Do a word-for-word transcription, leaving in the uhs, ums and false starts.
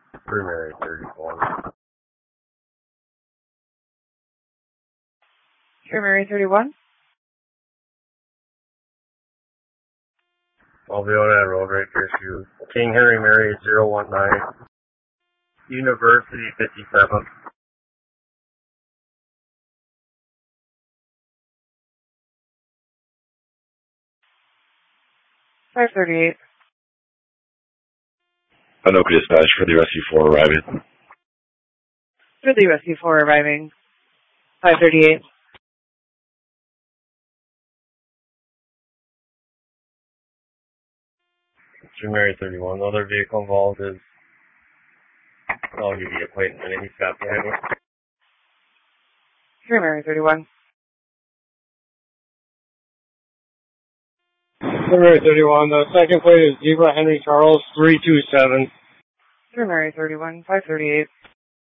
Primary thirty-one. Primary thirty-one. Alveola Road Raker issue. King Henry Mary zero one nine. University fifty-seven. five thirty-eight. Anoka Dispatch for the Rescue four arriving. For the Rescue four arriving. five thirty-eight. Primary thirty-one. The other vehicle involved is, I'll give you a plate in a minute. He's got behind me. Primary thirty-one. Primary thirty-one. The second plate is Zebra Henry Charles three two seven. Primary thirty-one. five thirty-eight.